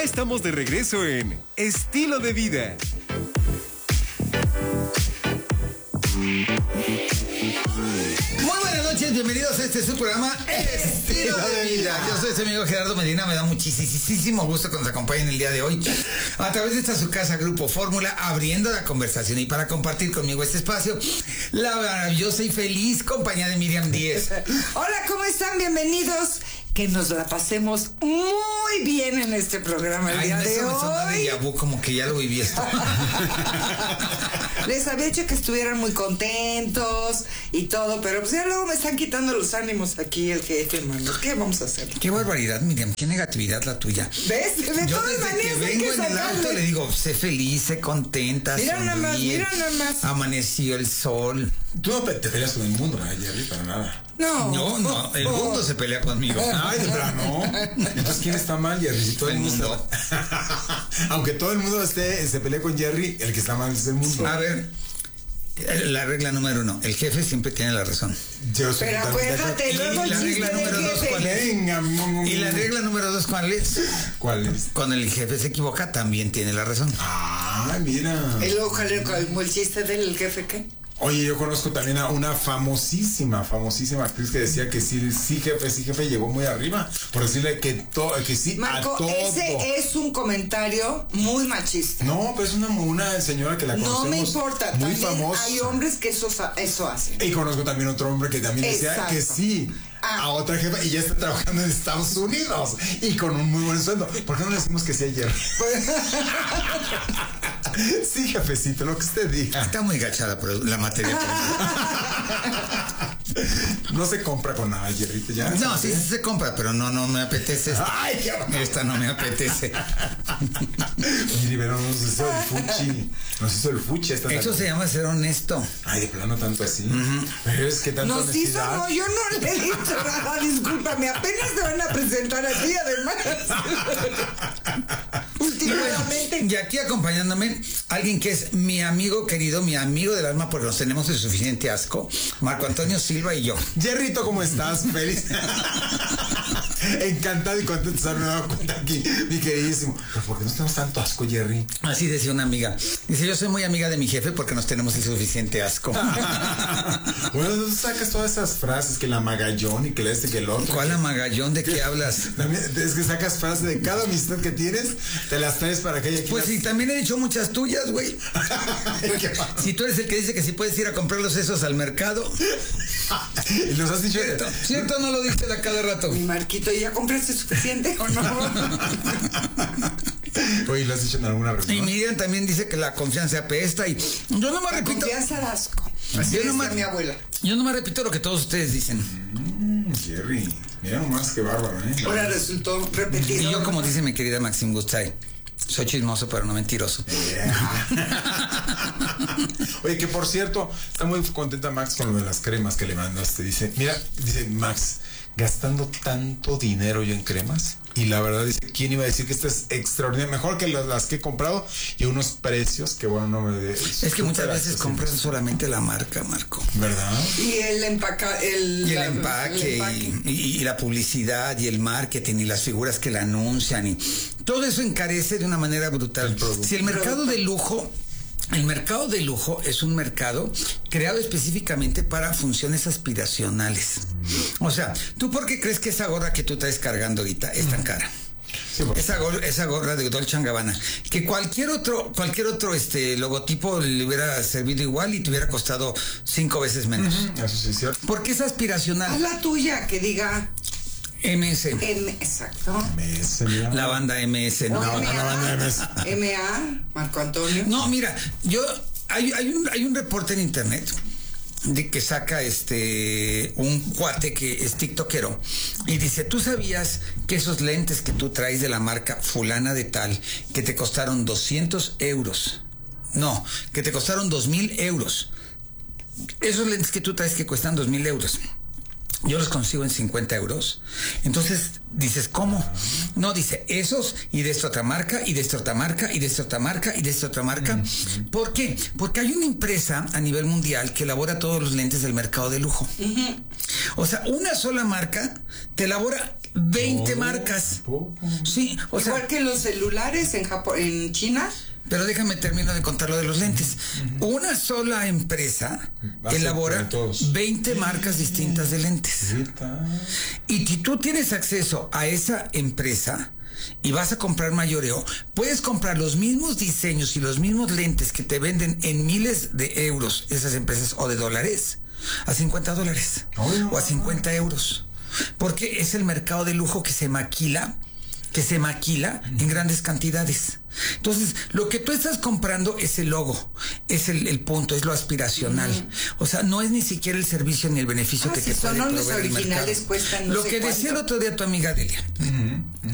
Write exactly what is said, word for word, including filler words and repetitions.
estamos de regreso en Estilo de Vida. Muy buenas noches, bienvenidos a este su programa Estilo de Vida. Yo soy su amigo Gerardo Medina, me da muchísimo gusto que nos acompañen el día de hoy a través de esta su casa Grupo Fórmula, abriendo la conversación y para compartir conmigo este espacio, la maravillosa y feliz compañía de Miriam Díez. Hola, ¿cómo están? Bienvenidos. Que nos la pasemos muy bien en este programa el Ay, día no, de eso me suena hoy. de yabú, como que ya lo viví esto. Les había hecho que estuvieran muy contentos y todo, pero pues ya luego me están quitando los ánimos aquí el jefe, hermano. ¿Qué vamos a hacer? Qué barbaridad, Miriam, qué negatividad la tuya. ¿Ves? De Yo todas desde maneras que hay vengo que en el sacarle. auto le digo, sé feliz, sé contenta, Mira nada más, sonríe. mira nada más. Amaneció el sol. Tú no te peleas con el mundo, ¿eh, Jerry? Para nada. No. No, no, el mundo se pelea conmigo. Ay, de plano. Entonces, ¿quién está mal, Jerry? Si todo el, El mundo. mundo. Aunque todo el mundo esté, se pelee con Jerry, el que está mal es el mundo. A ver, la regla número uno, el jefe siempre tiene la razón. Yo soy Pero totalmente de acuérdate, acuerdo. luego Y el la chiste regla número del dos, jefe. ¿cuál es? Venga, mm, Y la regla número dos, ¿cuál es? ¿Cuál es? Cuando el jefe se equivoca, también tiene la razón. Ah, mira. Y luego jale como el chiste del jefe, ¿qué? Oye, yo conozco también a una famosísima, famosísima actriz que decía que sí, sí, jefe, sí, jefe, llegó muy arriba. Por decirle que, to, que sí Marco, a todo. ese es un comentario muy machista. No, pero es una, una señora que la conocemos. No me importa, Muy también famosa. hay hombres que eso, eso hacen. Y conozco también otro hombre que también decía Exacto. que sí Ah. a otra jefa y ya está trabajando en Estados Unidos y con un muy buen sueldo. ¿Por qué no le decimos que sí ayer? Sí, jefecito, lo que usted diga. Está muy gachada por la materia. No se compra con nada, Jerrito, ya. No, sí, sí se compra, pero no, no me apetece esta. Ay, qué horror. Esta no me apetece. Miri, pero nos hizo el fuchi. Nos hizo el fuchi esta Eso tarde. se llama ser honesto. Ay, de plano tanto así. Pero es que tanto Nos hizo, honestidad. no, yo no le he dicho nada, discúlpame, apenas te van a presentar a ti, además. Últimamente. Y aquí acompañándome, alguien que es mi amigo querido, mi amigo del alma, porque nos tenemos el suficiente asco, Marco Antonio Silva y yo. Jerrito, ¿cómo estás? Feliz. Encantado y contento de estar nueva cuenta aquí, mi queridísimo. Pero ¿por qué no tenemos tanto asco, Jerry? Así decía una amiga. Dice, yo soy muy amiga de mi jefe porque nos tenemos el suficiente asco. Bueno, tú sacas todas esas frases, que la magallón y que la este que el otro. ¿Cuál amagallón? ¿De qué hablas? También es que sacas frases de cada amistad que tienes, te las traes para que haya aquí. Pues las... sí, también he dicho muchas tuyas, güey. ¿Qué pasa? Si tú eres el que dice que si puedes ir a comprar los esos al mercado. Y los has dicho. ¿Cierto? ¿Cierto? No lo dices a cada rato. Mi Marquito, ¿ya compraste suficiente o no? Oye, lo has dicho en alguna Y reunión. Miriam también dice que la confianza apesta y yo no me La repito. confianza da asco. Así Yo decía no me- mi abuela. Yo no me repito lo que todos ustedes dicen. Mm, Jerry, mira nomás qué bárbaro, ¿eh? Ahora resultó Y repetido. yo, como dice mi querida Maxim Gustay, soy chismoso pero no mentiroso. Oye, que por cierto, está muy contenta Max con lo de las cremas que le mandaste. Dice, mira, dice Max, gastando tanto dinero yo en cremas. Y la verdad dice, ¿quién iba a decir que esto es extraordinario? Mejor que las, las que he comprado y unos precios que, bueno, no me... De, Es que muchas veces compran solamente la marca, Marco. ¿Verdad? Y el empaca, el, Y el la- empaque, el empaque. y, y- y la publicidad, y el marketing, y las figuras que la anuncian, y todo eso encarece de una manera brutal. El producto. Si el mercado de lujo, el mercado de lujo es un mercado creado específicamente para funciones aspiracionales. O sea, ¿tú por qué crees que esa gorra que tú traes cargando ahorita es tan cara? Sí, porque- Esa gorra, esa gorra de Dolce and Gabbana, que cualquier otro, cualquier otro este logotipo le hubiera servido igual y te hubiera costado cinco veces menos. Eso sí es cierto. Porque es Haz aspiracional. la tuya, que diga M S. M, exacto. Me ese, mira. La banda M S, ¿no? O no, no, no, no, no. M A, Marco Antonio. No, mira, yo hay, hay un hay un reporte en internet de que saca este un cuate que es tiktokero y dice, ¿tú sabías que esos lentes que tú traes de la marca fulana de tal que te costaron doscientos euros? No, que te costaron dos mil euros. Esos lentes que tú traes que cuestan dos mil euros. yo los consigo en cincuenta euros. Entonces dices, ¿cómo? No, dice esos y de esta otra marca y de esta otra marca y de esta otra marca y de esta otra marca. Uh-huh. ¿Por qué? Porque hay una empresa a nivel mundial que elabora todos los lentes del mercado de lujo. Uh-huh. O sea, una sola marca te elabora veinte oh, marcas. Oh, oh. Sí, o igual sea, que los celulares en Japón, en China. Pero déjame terminar de contar lo de los lentes. Uh-huh. Una sola empresa elabora veinte marcas distintas de lentes. Y si tú tienes acceso a esa empresa y vas a comprar mayoreo, puedes comprar los mismos diseños y los mismos lentes que te venden en miles de euros esas empresas o de dólares a cincuenta dólares oh, no. o a cincuenta euros. Porque es el mercado de lujo que se maquila que se maquila en grandes cantidades. Entonces, lo que tú estás comprando es el logo, es el, el punto, es lo aspiracional. Uh-huh. O sea, no es ni siquiera el servicio ni el beneficio ah, que si te puede proveer los originales el mercado. cuestan no Lo sé que cuánto. Decía el otro día tu amiga Delia. Uh-huh.